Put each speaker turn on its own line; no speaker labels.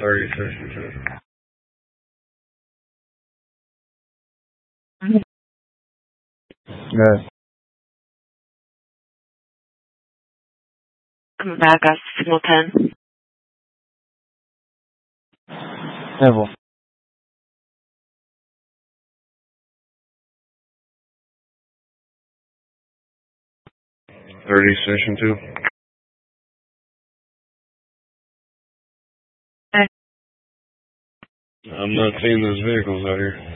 30 Station 2.
Good.
I'm back at signal 10.
Neville.
Station 2. I'm not seeing those vehicles out here.